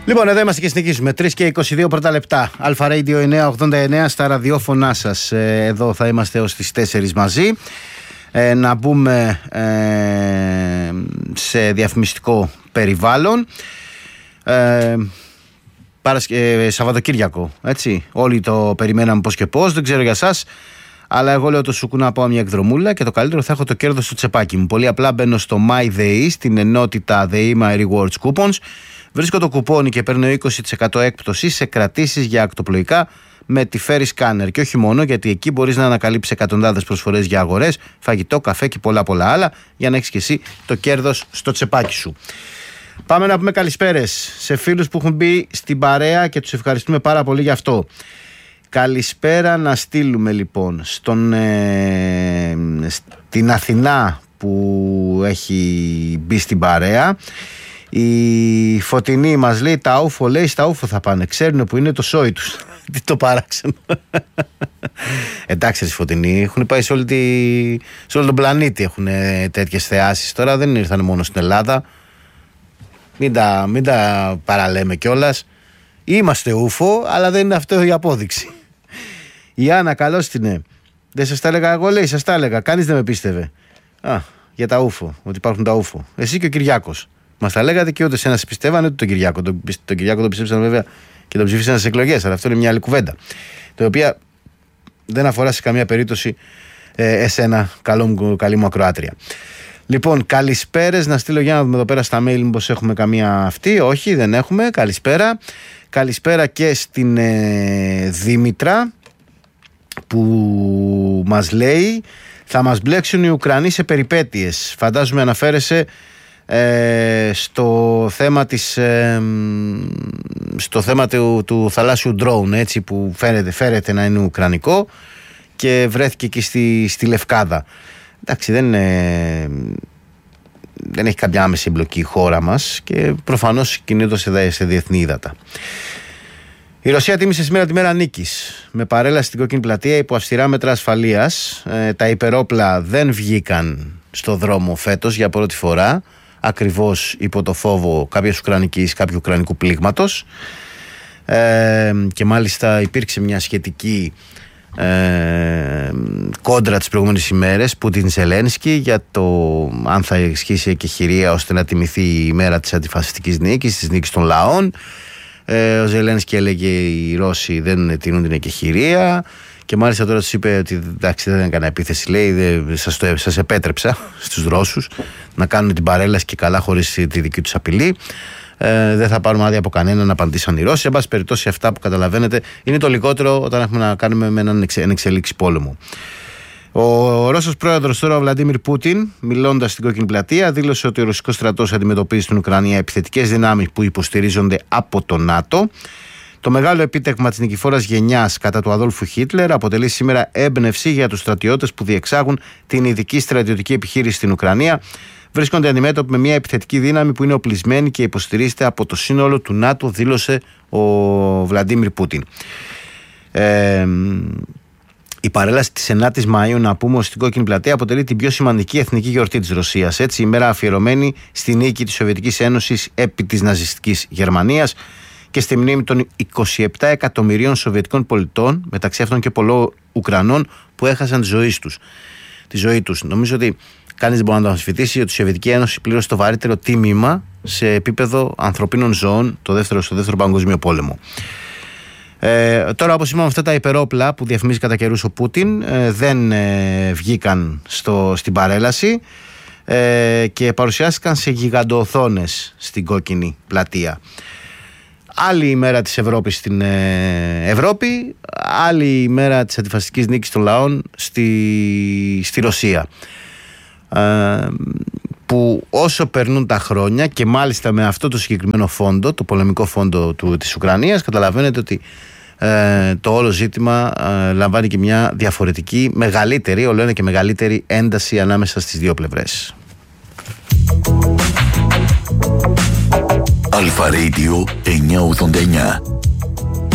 Λοιπόν, εδώ είμαστε και συνεχίζουμε. 3 και 22 πρώτα λεπτά. Αλφα Radio 989 στα ραδιόφωνά σας. Εδώ θα είμαστε ως τις 4 μαζί. Να μπούμε σε διαφημιστικό περιβάλλον. Σαββατοκύριακο, έτσι. Όλοι το περιμέναμε πώς και πώς. Δεν ξέρω για σας, αλλά εγώ λέω το σουκού να πάω μια εκδρομούλα και το καλύτερο θα έχω το κέρδος στο τσεπάκι μου. Πολύ απλά μπαίνω στο MyDay, στην ενότητα The My Rewards Coupons. Βρίσκω το κουπόνι και παίρνω 20% έκπτωση σε κρατήσεις για ακτοπλοϊκά με τη Ferry Scanner. Και όχι μόνο, γιατί εκεί μπορείς να ανακαλύψεις εκατοντάδες προσφορές για αγορές, φαγητό, καφέ και πολλά άλλα, για να έχεις και εσύ το κέρδος στο τσεπάκι σου. Πάμε να πούμε καλησπέρες σε φίλους που έχουν μπει στην παρέα και τους ευχαριστούμε πάρα πολύ γι' αυτό. Καλησπέρα να στείλουμε λοιπόν στην Αθηνά που έχει μπει στην παρέα. Η Φωτεινή μας λέει τα ούφο, λέει στα ούφο θα πάνε. Ξέρουν που είναι το σόι τους. Τι το παράξενο. Εντάξει, Φωτεινή, έχουν πάει σε όλο τον πλανήτη. Έχουν τέτοιες θεάσεις. Τώρα δεν ήρθαν μόνο στην Ελλάδα. Μην τα παραλέμε κιόλας. Είμαστε ούφο, αλλά δεν είναι αυτό η απόδειξη. Η Άννα, καλώς την είναι. Δεν σας τα έλεγα εγώ, λέει, σας τα έλεγα. Κανείς δεν με πίστευε. Για τα ούφο, ότι υπάρχουν τα ούφο. Εσύ και ο Κυριάκος. Μας τα λέγατε και ούτε σε πιστεύανε ούτε τον Κυριάκο. Τον Κυριάκο τον ψήφισαν βέβαια και τον ψήφισαν στις εκλογές. Αλλά αυτό είναι μια άλλη κουβέντα. Το οποία δεν αφορά σε καμία περίπτωση εσένα, καλή μου ακροάτρια. Λοιπόν, καλησπέρες. Να στείλω για να δούμε εδώ πέρα στα mail μήπως έχουμε καμία αυτή. Όχι, δεν έχουμε. Καλησπέρα. Καλησπέρα και στην Δήμητρα που μας λέει θα μας μπλέξουν οι Ουκρανοί σε περιπέτειες. Φαντάζομαι αναφέρεσαι στο θέμα του θαλάσσιου drone, έτσι, που φέρεται να είναι ουκρανικό και βρέθηκε εκεί στη Λευκάδα. Εντάξει, δεν έχει κάποια άμεση εμπλοκή η χώρα μας και προφανώς κινείται σε διεθνή ύδατα. Η Ρωσία τίμησε σήμερα τη μέρα νίκης με παρέλαση στην Κόκκινη Πλατεία υπό αυστηρά μέτρα ασφαλείας. Τα υπερόπλα δεν βγήκαν στο δρόμο φέτος για πρώτη φορά, ακριβώς υπό το φόβο κάποιου ουκρανικού πλήγματος, και μάλιστα υπήρξε μια σχετική κόντρα τις προηγούμενες ημέρες Πούτιν-Ζελένσκι για το αν θα ισχύσει εκεχηρία ώστε να τιμηθεί η μέρα της αντιφασιστικής νίκης, της νίκης των λαών. Ο Ζελένσκι έλεγε οι Ρώσοι δεν τηρούν την εκεχηρία και μάλιστα τώρα τους είπε ότι εντάξει, δεν έκανα επίθεση, λέει, σας επέτρεψα στους Ρώσους να κάνουν την παρέλαση και καλά χωρίς τη δική τους απειλή. Δεν θα πάρουμε άδεια από κανέναν, απαντήσαν οι Ρώσοι. Εν πάση περιπτώσει, αυτά που καταλαβαίνετε είναι το λιγότερο όταν έχουμε να κάνουμε με έναν εξελίξη πόλεμο. Ο Ρώσος πρόεδρος τώρα, ο Βλαντίμιρ Πούτιν, μιλώντας στην Κόκκινη Πλατεία, δήλωσε ότι ο ρωσικός στρατός αντιμετωπίζει στην Ουκρανία επιθετικές δυνάμεις που υποστηρίζονται από το ΝΑΤΟ. Το μεγάλο επίτευγμα της νικηφόρας γενιάς κατά του Αδόλφου Χίτλερ αποτελεί σήμερα έμπνευση για τους στρατιώτες που διεξάγουν την ειδική στρατιωτική επιχείρηση στην Ουκρανία. Βρίσκονται αντιμέτωποι με μια επιθετική δύναμη που είναι οπλισμένη και υποστηρίζεται από το σύνολο του ΝΑΤΟ, δήλωσε ο Βλαντίμιρ Πούτιν. Η παρέλαση της 9ης Μαΐου, να πούμε, στην Κόκκινη Πλατεία αποτελεί την πιο σημαντική εθνική γιορτή της Ρωσίας. Έτσι, ημέρα αφιερωμένη στη νίκη της Σοβιετικής Ένωσης επί της ναζιστικής Γερμανίας και στη μνήμη των 27 εκατομμυρίων Σοβιετικών πολιτών, μεταξύ αυτών και πολλών Ουκρανών, που έχασαν τη ζωή τους. Νομίζω ότι κανείς δεν μπορεί να το αμφισβητήσει ότι η Σοβιετική Ένωση πλήρωσε το βαρύτερο τίμημα σε επίπεδο ανθρωπίνων ζώων στο δεύτερο Παγκόσμιο Πόλεμο. Τώρα, όπως είπαμε, αυτά τα υπερόπλα που διαφημίζει κατά καιρούς ο Πούτιν δεν βγήκαν στην παρέλαση και παρουσιάστηκαν σε γιγαντοοθόνες στην Κόκκινη Πλατεία. Άλλη ημέρα της Ευρώπης στην Ευρώπη, άλλη ημέρα της αντιφασιστικής νίκης των λαών στη Ρωσία, που όσο περνούν τα χρόνια και μάλιστα με αυτό το συγκεκριμένο φόντο, το πολεμικό φόντο της Ουκρανίας, καταλαβαίνετε ότι το όλο ζήτημα λαμβάνει και μια διαφορετική, μεγαλύτερη, όλο ένα και μεγαλύτερη ένταση ανάμεσα στις δύο πλευρές. Αλφα Radio 989.